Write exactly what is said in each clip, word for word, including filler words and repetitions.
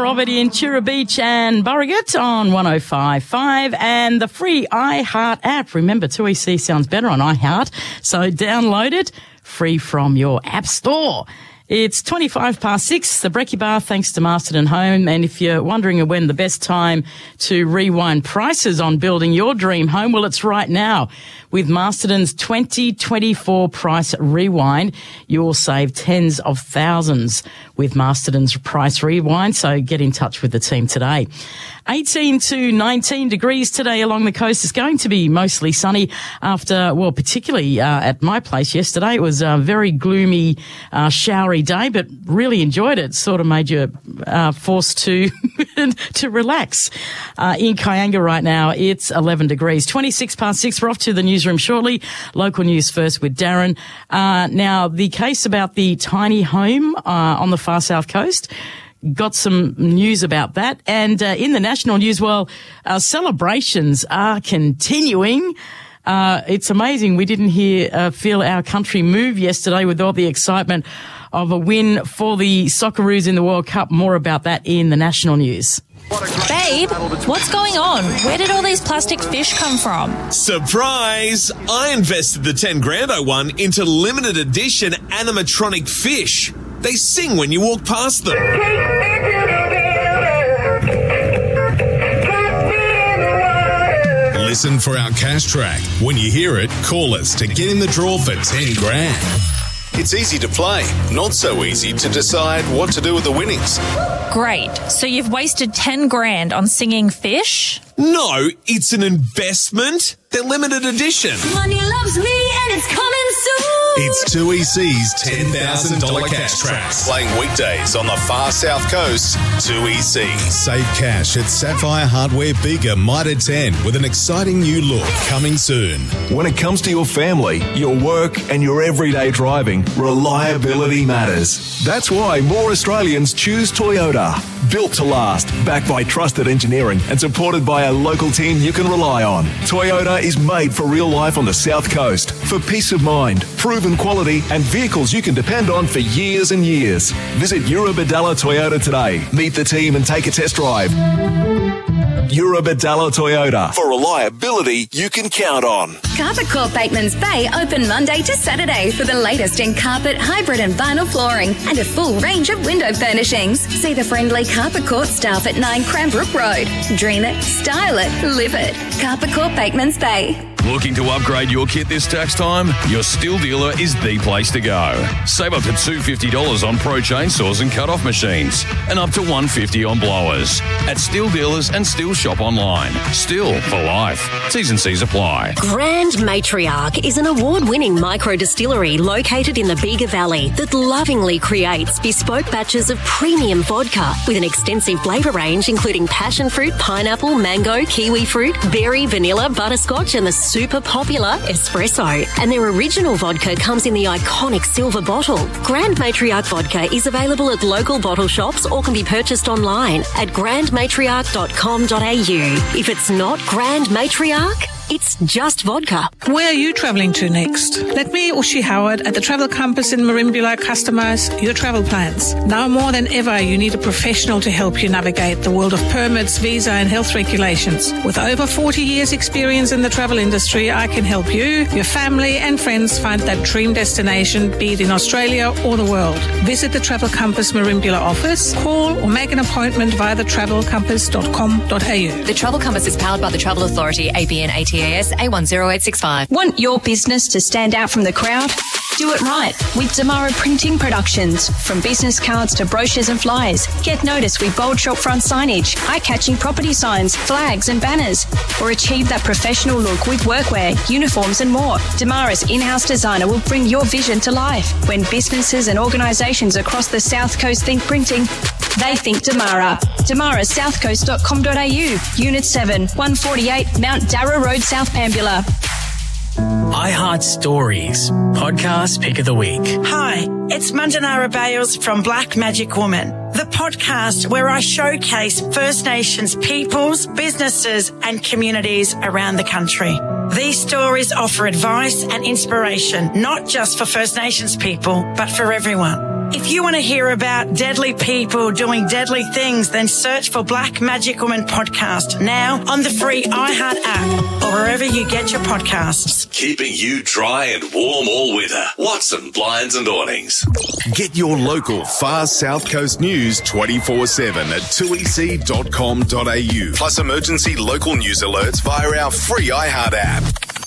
more of it in Chura Beach and Burrigot on one oh five point five and the free iHeart app. Remember, two E C sounds better on iHeart, so download it free from your app store. It's twenty-five past six, the Brekkie Bar, thanks to Masterton Home. And if you're wondering when the best time to rewind prices on building your dream home, well, it's right now. With Masterton's twenty twenty-four price rewind, you'll save tens of thousands with Masterton's price rewind. So get in touch with the team today. eighteen to nineteen degrees today along the coast. It's going to be mostly sunny after, well, particularly uh, at my place yesterday. It was a very gloomy, uh, showery day, but really enjoyed it. Sort of made you uh, forced to to relax. Uh, in Kayanga right now, it's eleven degrees. twenty-six past six. We're off to the newsroom shortly. Local news first with Darren. Uh, now, the case about the tiny home uh, on the far south coast. Got some news about that. And uh, in the national news, well, our celebrations are continuing. Uh, it's amazing. We didn't hear, uh, feel our country move yesterday with all the excitement of a win for the Socceroos in the World Cup. More about that in the national news. Babe, what's going on? Where did all these plastic fish come from? Surprise! I invested the ten grand I won into limited edition animatronic fish. They sing when you walk past them. Listen for our cash track. When you hear it, call us to get in the draw for ten grand. It's easy to play, not so easy to decide what to do with the winnings. Great. So you've wasted ten grand on singing fish? No, it's an investment. They're limited edition. Money loves me and it's coming soon. It's two E C's ten thousand dollars cash tracks. Playing weekdays on the far south coast, two E C. Save cash at Sapphire Hardware Bega Mitre ten with an exciting new look coming soon. When it comes to your family, your work and your everyday driving, reliability matters. That's why more Australians choose Toyota. Built to last, backed by trusted engineering and supported by a local team you can rely on. Toyota is made for real life on the South Coast, for peace of mind, proven quality and vehicles you can depend on for years and years. Visit Eurobadalla Toyota today. Meet the team and take a test drive. Eurobadalla Toyota, for reliability you can count on. Carpet Corp Bateman's Bay open Monday to Saturday for the latest in carpet, hybrid and vinyl flooring and a full range of window furnishings. See the friendly Carpet Corp staff at nine Cranbrook Road. Dream it, style it, live it. Carpet Corp Bateman's Bay. Looking to upgrade your kit this tax time? Your Stihl dealer is the place to go. Save up to two hundred fifty dollars on pro chainsaws and cut-off machines and up to one hundred fifty dollars on blowers. At Stihl dealers and Stihl shop online. Stihl for life. T's and C's apply. Grand Matriarch is an award-winning micro-distillery located in the Bega Valley that lovingly creates bespoke batches of premium vodka with an extensive flavour range including passion fruit, pineapple, mango, kiwi fruit, berry, vanilla, butterscotch and the super popular espresso. And their original vodka comes in the iconic silver bottle. Grand Matriarch Vodka is available at local bottle shops or can be purchased online at grand matriarch dot com dot a u. If it's not Grand Matriarch, it's just vodka. Where are you travelling to next? Let me, Ushi Howard, at the Travel Compass in Merimbula customise your travel plans. Now more than ever, you need a professional to help you navigate the world of permits, visa and health regulations. With over forty years experience in the travel industry, I can help you, your family and friends find that dream destination, be it in Australia or the world. Visit the Travel Compass Merimbula office, call or make an appointment via the travel compass dot com dot a u. The Travel Compass is powered by the Travel Authority, A B N A T A S A one zero eight six five. Want your business to stand out from the crowd? Do it right with Damara Printing Productions. From business cards to brochures and flyers, get noticed with bold shop front signage, eye-catching property signs, flags and banners, or achieve that professional look with workwear, uniforms and more. Damara's in-house designer will bring your vision to life. When businesses and organisations across the South Coast think printing, they think Damara. Damara south coast dot com dot a u. Unit seven, one forty-eight, Mount Darra Road, South Pambula. iHeart Stories, podcast pick of the week. Hi, it's Mandanara Bales from Black Magic Woman, the podcast where I showcase First Nations peoples, businesses and communities around the country. These stories offer advice and inspiration, not just for First Nations people, but for everyone. If you want to hear about deadly people doing deadly things, then search for Black Magic Woman Podcast now on the free iHeart app or wherever you get your podcasts. Keeping you dry and warm all winter. Watson Blinds and Awnings. Get your local far South Coast news twenty-four seven at two e c dot com dot a u. Plus emergency local news alerts via our free iHeart app.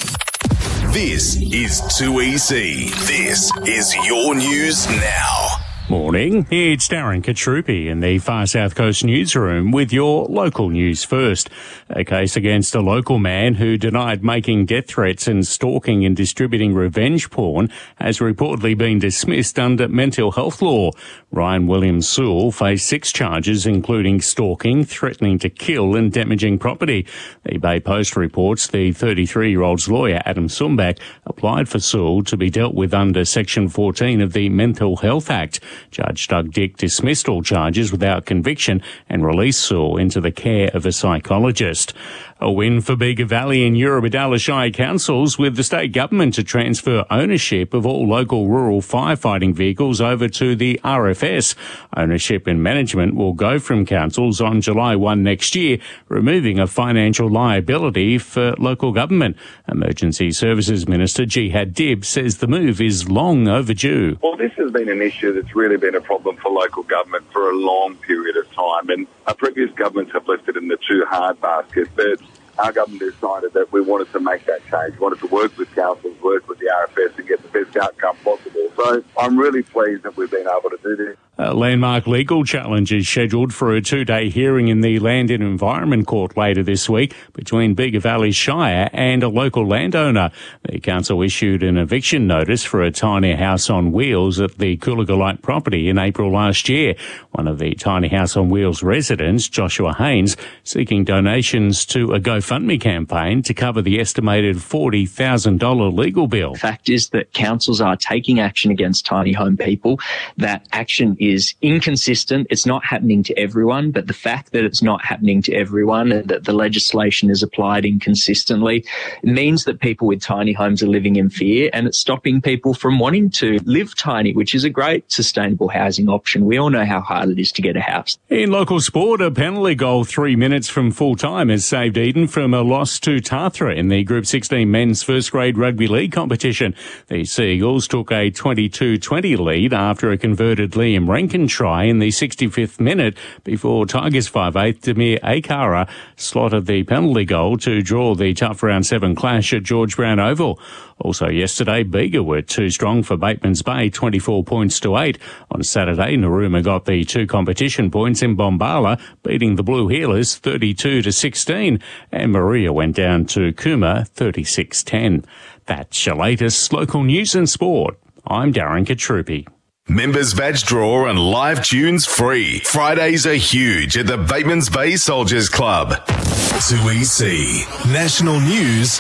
This is two E C. This is your news now. Morning, it's Darren Katrupi in the Far South Coast newsroom with your local news first. A case against a local man who denied making death threats and stalking and distributing revenge porn has reportedly been dismissed under mental health law. Ryan Williams Sewell faced six charges including stalking, threatening to kill and damaging property. The Bay Post reports the thirty-three-year-old's lawyer, Adam Sumbach, applied for Sewell to be dealt with under Section fourteen of the Mental Health Act. Judge Doug Dick dismissed all charges without conviction and released Sewell into the care of a psychologist. A win for Bega Valley and Eurobodalla Shire councils with the state government to transfer ownership of all local rural firefighting vehicles over to the R F S. Ownership and management will go from councils on July first next year, removing a financial liability for local government. Emergency Services Minister Jihad Dib says the move is long overdue. Well, this has been an issue that's really been a problem for local government for a long period of time, and our previous governments have left it in the too hard basket, but our government decided that we wanted to make that change. We wanted to work with councils, work with the R F S and get the best outcome possible. So I'm really pleased that we've been able to do this. A landmark legal challenge is scheduled for a two-day hearing in the Land and Environment Court later this week between Bega Valley Shire and a local landowner. The council issued an eviction notice for a tiny house on wheels at the Coolagolite property in April last year. One of the tiny house on wheels residents, Joshua Haynes, seeking donations to a GoFundMe campaign to cover the estimated forty thousand dollars legal bill. The fact is that councils are taking action against tiny home people. That action is inconsistent. It's not happening to everyone, but the fact that it's not happening to everyone and that the legislation is applied inconsistently means that people with tiny homes are living in fear, and it's stopping people from wanting to live tiny, which is a great sustainable housing option. We all know how hard it is to get a house. In local sport, a penalty goal three minutes from full time has saved Eden from a loss to Tathra in the Group sixteen men's first grade rugby league competition. The Seagulls took a twenty-two twenty lead after a converted Liam Rankin try in the sixty-fifth minute before Tigers five eight Demir Akara slotted the penalty goal to draw the tough round seven clash at George Brown Oval. Also yesterday, Bega were too strong for Bateman's Bay, twenty-four points to eight. On Saturday, Narooma got the two competition points in Bombala, beating the Blue Heelers thirty-two to sixteen, and Maria went down to Cooma thirty-six ten. That's your latest local news and sport. I'm Darren Katrupi. Members badge draw and live tunes free. Fridays are huge at the Bateman's Bay Soldiers Club. two E C National News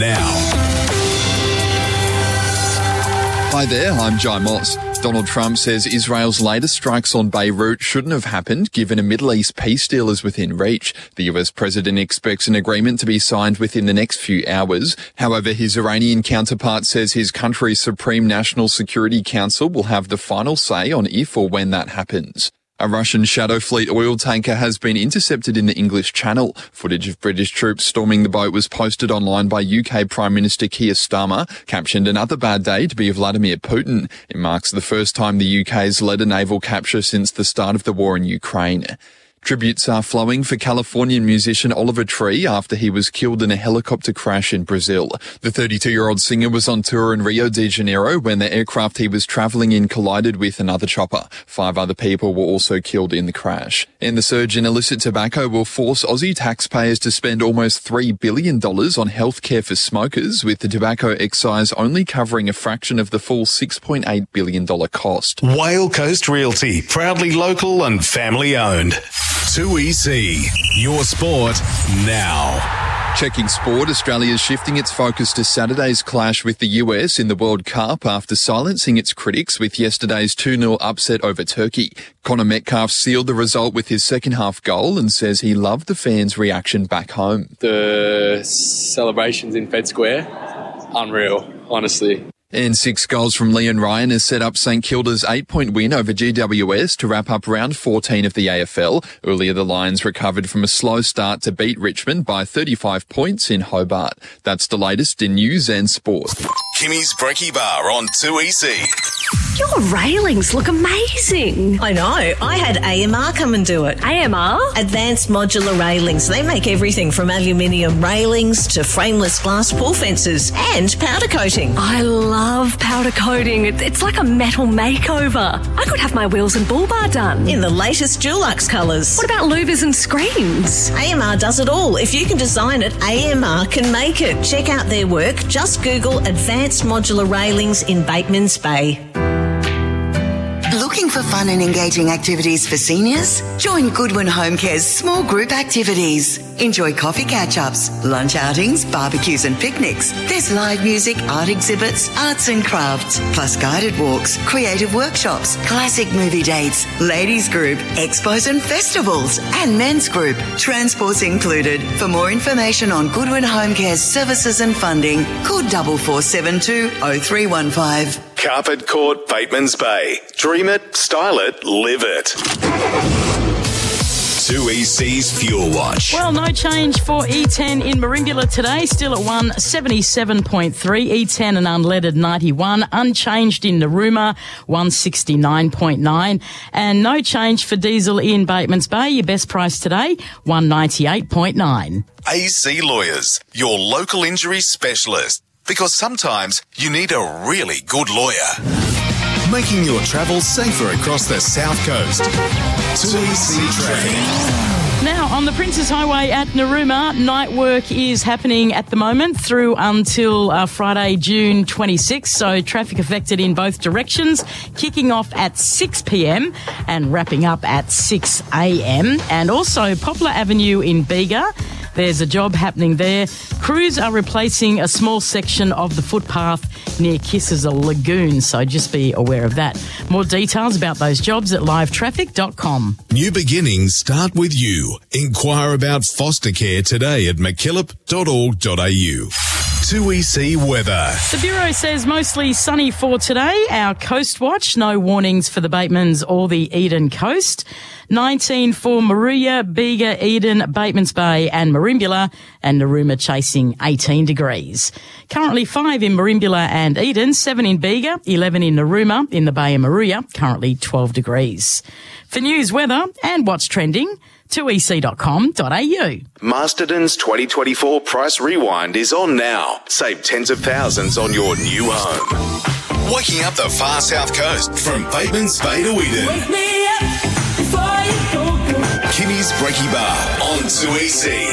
now. Hi there, I'm Jai Moss. Donald Trump says Israel's latest strikes on Beirut shouldn't have happened given a Middle East peace deal is within reach. The U S president expects an agreement to be signed within the next few hours. However, his Iranian counterpart says his country's Supreme National Security Council will have the final say on if or when that happens. A Russian Shadow Fleet oil tanker has been intercepted in the English Channel. Footage of British troops storming the boat was posted online by U K Prime Minister Keir Starmer, captioned "Another bad day to be Vladimir Putin." It marks the first time the U K has led a naval capture since the start of the war in Ukraine. Tributes are flowing for Californian musician Oliver Tree after he was killed in a helicopter crash in Brazil. The thirty-two-year-old singer was on tour in Rio de Janeiro when the aircraft he was travelling in collided with another chopper. Five other people were also killed in the crash. And the surge in illicit tobacco will force Aussie taxpayers to spend almost three billion dollars on healthcare for smokers, with the tobacco excise only covering a fraction of the full six point eight billion dollars cost. Whale Coast Realty, proudly local and family owned. two E C, your sport now. Checking sport, Australia is shifting its focus to Saturday's clash with the U S in the World Cup after silencing its critics with yesterday's two nil upset over Turkey. Connor Metcalf sealed the result with his second half goal and says he loved the fans' reaction back home. The celebrations in Fed Square, unreal, honestly. And six goals from Leon Ryan has set up St Kilda's eight-point win over G W S to wrap up round fourteen of the A F L. Earlier, the Lions recovered from a slow start to beat Richmond by thirty-five points in Hobart. That's the latest in news and sport. Kimmy's Brekkie Bar on two E C. Your railings look amazing. I know. I had A M R come and do it. A M R? Advanced Modular Railings. They make everything from aluminium railings to frameless glass pool fences and powder coating. I love powder coating. It- It's like a metal makeover. I could have my wheels and bull bar done. In the latest Dulux colours. What about louvers and screens? A M R does it all. If you can design it, A M R can make it. Check out their work. Just Google Advanced Modular Railings in Bateman's Bay. Looking for fun and engaging activities for seniors? Join Goodwin Home Care's small group activities. Enjoy coffee catch-ups, lunch outings, barbecues and picnics. There's live music, art exhibits, arts and crafts, plus guided walks, creative workshops, classic movie dates, ladies group, expos and festivals, and men's group. Transport's included. For more information on Goodwin Home Care's services and funding, call four four seven two oh three one five. Carpet Court, Bateman's Bay. Dream it, style it, live it. two E C's Fuel Watch. Well, no change for E ten in Merimbula today, still at one seventy-seven point three. E ten and unleaded ninety-one, unchanged in Narooma, one sixty-nine point nine. And no change for diesel in Bateman's Bay, your best price today, one ninety-eight point nine. A C Lawyers, your local injury specialist. Because sometimes you need a really good lawyer. Making your travel safer across the South Coast. two E C Traffic. Now, on the Princes Highway at Narooma, night work is happening at the moment through until uh, Friday, June twenty-sixth. So traffic affected in both directions, kicking off at six p.m. and wrapping up at six a.m. And also Poplar Avenue in Bega. There's a job happening there. Crews are replacing a small section of the footpath near Kissers Lagoon, so just be aware of that. More details about those jobs at live traffic dot com. New beginnings start with you. Inquire about foster care today at mckillop dot org dot a u. two E C weather. The Bureau says mostly sunny for today. Our Coast Watch, no warnings for the Batemans or the Eden Coast. nineteen for Moruya, Bega, Eden, Batemans Bay and Merimbula, and Narooma chasing eighteen degrees. Currently five in Merimbula and Eden, seven in Bega, eleven in Narooma, in the Bay and Moruya, currently twelve degrees. For news, weather and what's trending, two e c dot com dot a u. Masterton's twenty twenty-four Price Rewind is on now. Save tens of thousands on your new home. Waking up the far South Coast from Bateman's Bay to Eden. Wake me up before you go. Kimmy's Brekkie Bar on two E C.